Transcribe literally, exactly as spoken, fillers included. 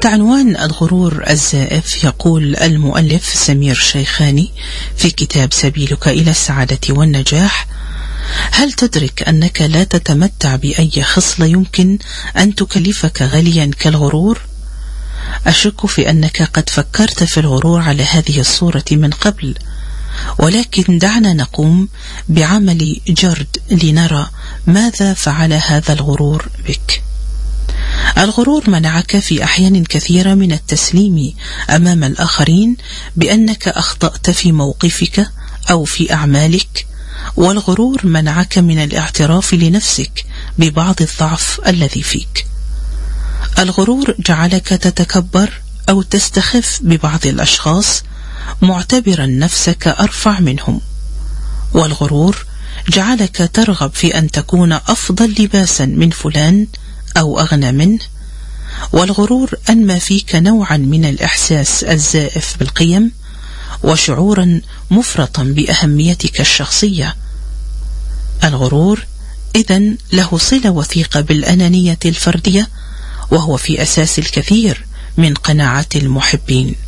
تحت عنوان الغرور الزائف يقول المؤلف سمير شيخاني في كتاب سبيلك إلى السعادة والنجاح: هل تدرك أنك لا تتمتع بأي خصلة يمكن أن تكلفك غاليا كالغرور؟ أشك في أنك قد فكرت في الغرور على هذه الصورة من قبل، ولكن دعنا نقوم بعمل جرد لنرى ماذا فعل هذا الغرور بك. الغرور منعك في أحيان كثيرة من التسليم أمام الآخرين بأنك أخطأت في موقفك أو في أعمالك، والغرور منعك من الاعتراف لنفسك ببعض الضعف الذي فيك. الغرور جعلك تتكبر أو تستخف ببعض الأشخاص معتبرا نفسك أرفع منهم، والغرور جعلك ترغب في أن تكون أفضل لباسا من فلان أو أغنى منه، والغرور أنمى فيك نوعا من الإحساس الزائف بالقيم وشعورا مفرطا بأهميتك الشخصية. الغرور إذن له صلة وثيقة بالأنانية الفردية، وهو في أساس الكثير من قناعات المحبين.